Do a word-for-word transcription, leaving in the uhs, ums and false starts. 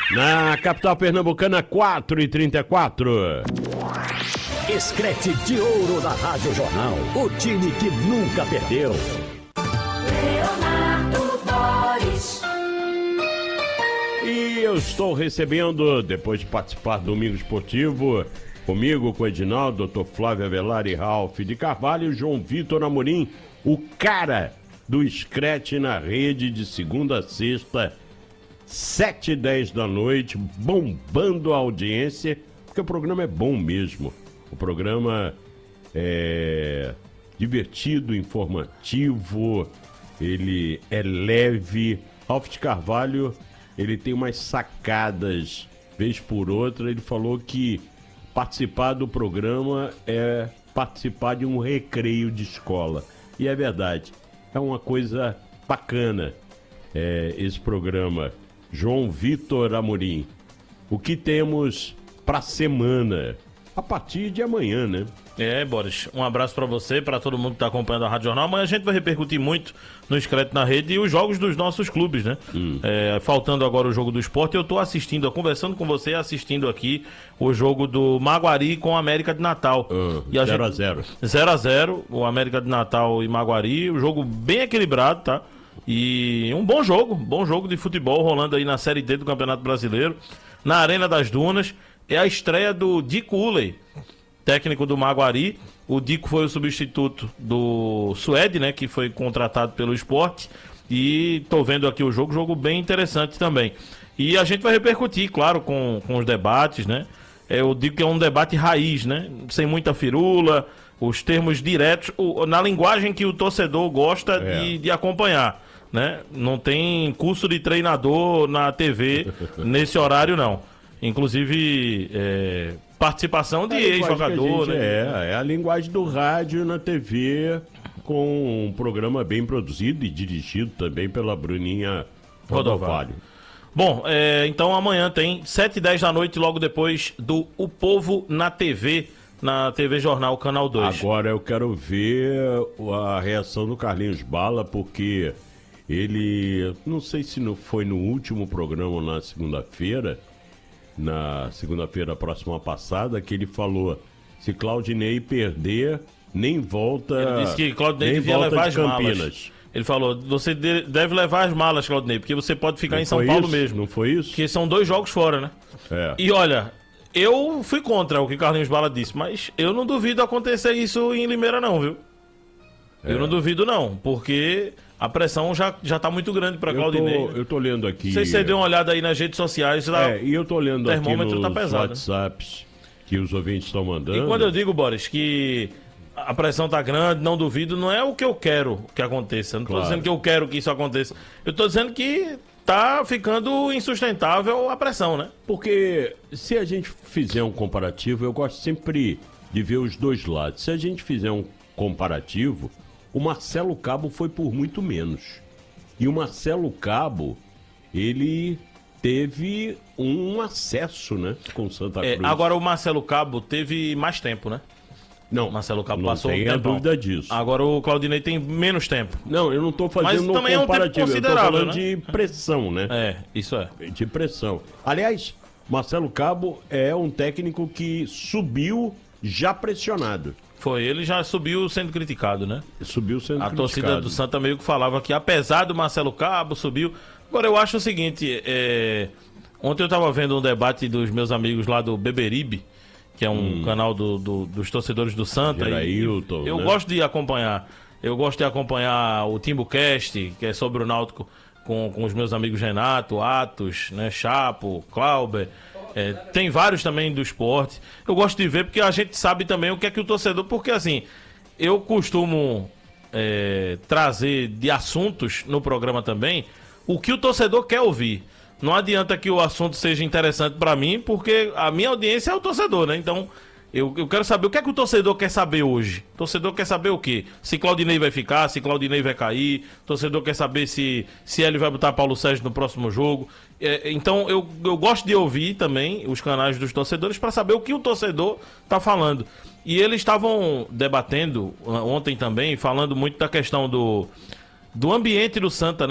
Na capital pernambucana, quatro e trinta e quatro. Escrete de ouro da Rádio Jornal. O time que nunca perdeu. Leonardo Boris. E eu estou recebendo, depois de participar do Domingo Esportivo, comigo, com o Edinaldo, doutor Flávio Avelar e Ralf de Carvalho, João Vitor Amorim, o cara do Escrete na rede de segunda a sexta, sete e dez da noite, bombando a audiência, porque o programa é bom mesmo. O programa é divertido, informativo, ele é leve. Ralf de Carvalho, ele tem umas sacadas, vez por outra. Ele falou que participar do programa é participar de um recreio de escola. E é verdade, é uma coisa bacana é, esse programa. João Vitor Amorim, o que temos para semana? A partir de amanhã, né? É, Boris, um abraço pra você, pra todo mundo que tá acompanhando a Rádio Jornal. Amanhã a gente vai repercutir muito no Escrete na Rede e os jogos dos nossos clubes, né? Hum. É, faltando agora o jogo do esporte, eu tô assistindo, conversando com você, assistindo aqui o jogo do Maguari com o América de Natal. zero a zero. zero a zero, o América de Natal e Maguari, o jogo bem equilibrado, tá? E um bom jogo, bom jogo de futebol rolando aí na Série D do Campeonato Brasileiro, na Arena das Dunas. É a estreia do Dico Uley, técnico do Maguari. O Dico foi o substituto do Suede, né, que foi contratado pelo Sport. E tô vendo aqui o jogo, jogo bem interessante também. E a gente vai repercutir, claro, com, com os debates, né? É, eu digo que é um debate raiz, né? Sem muita firula, os termos diretos, o, na linguagem que o torcedor gosta é. de, de acompanhar, né? Não tem curso de treinador na T V nesse horário, não. Inclusive, é, participação de ex-jogador, né? É, é a linguagem do rádio na T V, com um programa bem produzido e dirigido também pela Bruninha Rodovalho. Bom, é, então amanhã tem sete e dez da noite, logo depois do O Povo na T V, na T V Jornal, Canal dois. Agora eu quero ver a reação do Carlinhos Bala, porque ele, não sei se não foi no último programa ou na segunda-feira, na segunda-feira próxima passada, que ele falou: se Claudinei perder, nem volta. Ele disse que Claudinei devia levar as malas. Ele falou: você deve levar as malas, Claudinei, porque você pode ficar não em São Paulo isso? mesmo. Não foi isso? Porque são dois jogos fora, né? É. E olha, eu fui contra o que Carlinhos Bala disse, mas eu não duvido acontecer isso em Limeira, não, viu? É. Eu não duvido, não, porque a pressão já, já tá muito grande para Claudinei. Eu tô, eu tô lendo aqui. Não sei se você deu uma olhada aí nas redes sociais. Lá, é, e eu tô lendo o termômetro aqui nos tá pesado, WhatsApps, né, que os ouvintes estão mandando. E quando eu digo, Boris, que a pressão tá grande, não duvido, não é o que eu quero que aconteça. Eu não tô Claro. dizendo que eu quero que isso aconteça. Eu tô dizendo que tá ficando insustentável a pressão, né? Porque se a gente fizer um comparativo, eu gosto sempre de ver os dois lados. Se a gente fizer um comparativo, o Marcelo Cabo foi por muito menos. E o Marcelo Cabo, ele teve um acesso, né, com Santa Cruz. É, agora o Marcelo Cabo teve mais tempo, né? Não, o Marcelo Cabo não passou um tem a tempão. dúvida disso. Agora o Claudinei tem menos tempo. Não, eu não tô fazendo um também é um tempo comparativo, eu tô considerável, falando né? de pressão, né? É, isso é. De pressão. Aliás, Marcelo Cabo é um técnico que subiu já pressionado. Foi, ele já subiu sendo criticado, né? Subiu sendo A criticado. torcida do Santa meio que falava que apesar do Marcelo Cabo, subiu. Agora eu acho o seguinte, é... ontem eu tava vendo um debate dos meus amigos lá do Beberibe, que é um hum. canal do, do, dos torcedores do Santa. Gerailton, eu né? gosto de acompanhar. Eu gosto de acompanhar o TimbuCast, que é sobre o Náutico, com, com os meus amigos Renato, Atos, né, Chapo, Clauber. É, tem vários também do esporte. Eu gosto de ver porque a gente sabe também o que é que o torcedor... Porque assim, eu costumo é, trazer de assuntos no programa também o que o torcedor quer ouvir. Não adianta que o assunto seja interessante para mim, porque a minha audiência é o torcedor, né? Então, eu, eu quero saber o que é que o torcedor quer saber hoje. O torcedor quer saber o quê? Se Claudinei vai ficar, se Claudinei vai cair. O torcedor quer saber se, se ele vai botar Paulo Sérgio no próximo jogo. É, então, eu, eu gosto de ouvir também os canais dos torcedores para saber o que o torcedor tá falando. E eles estavam debatendo ontem também, falando muito da questão do, do ambiente do Santa, né?